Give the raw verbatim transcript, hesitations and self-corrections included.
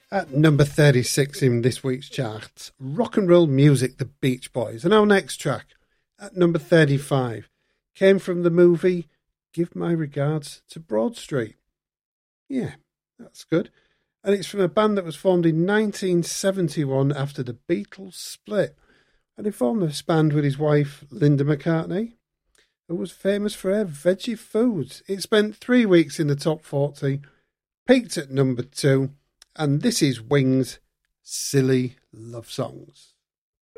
At number thirty-six in this week's charts, Rock and Roll Music, The Beach Boys. And our next track, at number thirty-five, came from the movie Give My Regards to Broad Street. Yeah, that's good. And it's from a band that was formed in nineteen seventy-one after the Beatles split. And he formed this band with his wife, Linda McCartney, who was famous for her veggie foods. It spent three weeks in the top forty, peaked at number two, and this is Wings' Silly Love Songs.